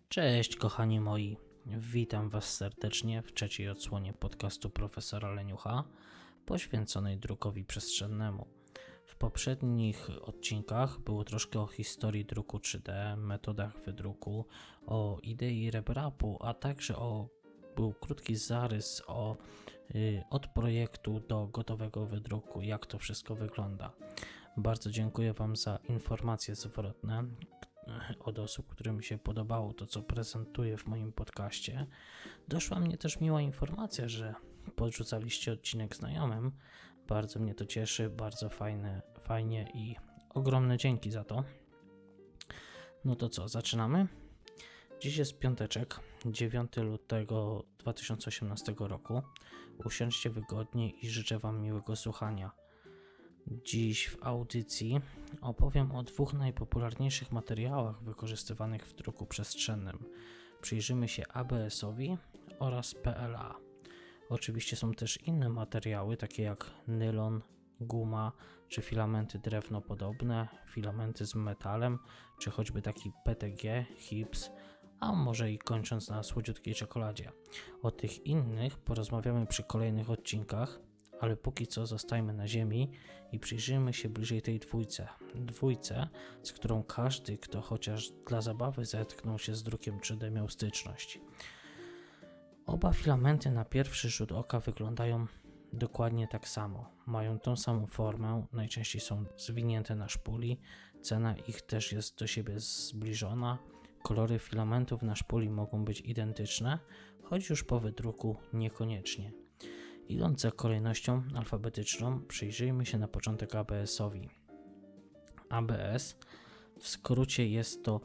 Cześć kochani moi, witam Was serdecznie w trzeciej odsłonie podcastu profesora Leniucha poświęconej drukowi przestrzennemu. W poprzednich odcinkach było troszkę o historii druku 3D, metodach wydruku, o idei RepRapu, a także był krótki zarys od projektu do gotowego wydruku, jak to wszystko wygląda. Bardzo dziękuję Wam za informacje zwrotne od osób, którym się podobało to, co prezentuję w moim podcaście. Doszła mnie też miła informacja, że podrzucaliście odcinek znajomym. Bardzo mnie to cieszy, bardzo fajnie i ogromne dzięki za to. No to co, zaczynamy? Dziś jest piąteczek, 9 lutego 2018 roku. Usiądźcie wygodnie i życzę Wam miłego słuchania. Dziś w audycji opowiem o dwóch najpopularniejszych materiałach wykorzystywanych w druku przestrzennym. Przyjrzymy się ABS-owi oraz PLA. Oczywiście są też inne materiały, takie jak nylon, guma, czy filamenty drewnopodobne, filamenty z metalem, czy choćby taki PTG, HIPS, a może i kończąc na słodziutkiej czekoladzie. O tych innych porozmawiamy przy kolejnych odcinkach, ale póki co zostajmy na ziemi i przyjrzyjmy się bliżej tej dwójce, z którą każdy, kto chociaż dla zabawy zetknął się z drukiem 3D, miał styczność. Oba filamenty na pierwszy rzut oka wyglądają dokładnie tak samo. Mają tą samą formę, najczęściej są zwinięte na szpuli, cena ich też jest do siebie zbliżona, kolory filamentów na szpuli mogą być identyczne, choć już po wydruku niekoniecznie. Idąc za kolejnością alfabetyczną, przyjrzyjmy się na początek ABS-owi. ABS w skrócie jest to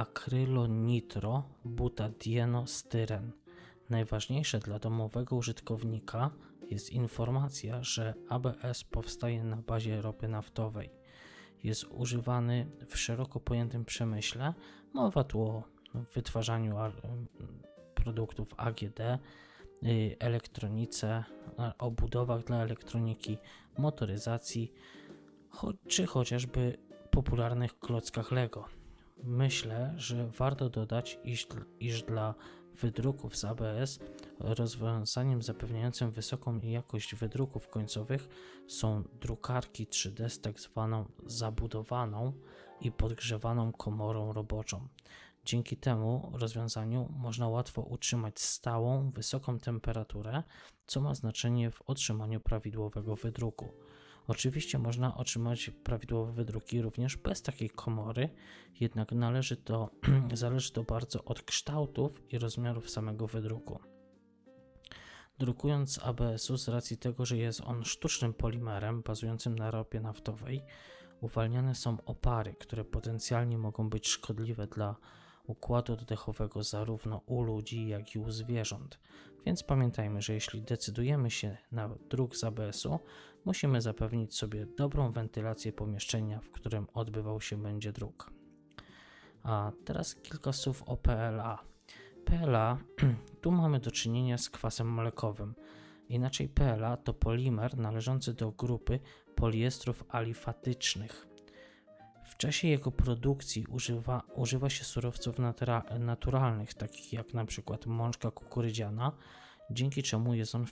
akrylonitrobutadienostyren. Najważniejsze dla domowego użytkownika jest informacja, że ABS powstaje na bazie ropy naftowej. Jest używany w szeroko pojętym przemyśle. Mowa tu o wytwarzaniu produktów AGD, elektronice, o budowach dla elektroniki, motoryzacji, czy chociażby popularnych klockach Lego. Myślę, że warto dodać, iż dla wydruków z ABS rozwiązaniem zapewniającym wysoką jakość wydruków końcowych są drukarki 3D z tak zwaną zabudowaną i podgrzewaną komorą roboczą. Dzięki temu rozwiązaniu można łatwo utrzymać stałą, wysoką temperaturę, co ma znaczenie w otrzymaniu prawidłowego wydruku. Oczywiście można otrzymać prawidłowe wydruki również bez takiej komory, jednak zależy to bardzo od kształtów i rozmiarów samego wydruku. Drukując z ABS-u, z racji tego, że jest on sztucznym polimerem bazującym na ropie naftowej, uwalniane są opary, które potencjalnie mogą być szkodliwe dla układu oddechowego zarówno u ludzi, jak i u zwierząt. Więc pamiętajmy, że jeśli decydujemy się na druk z ABS-u, musimy zapewnić sobie dobrą wentylację pomieszczenia, w którym odbywał się będzie druk. A teraz kilka słów o PLA. PLA, tu mamy do czynienia z kwasem mlekowym. Inaczej PLA to polimer należący do grupy poliestrów alifatycznych. W czasie jego produkcji używa się surowców naturalnych, takich jak na przykład mączka kukurydziana, dzięki czemu jest on w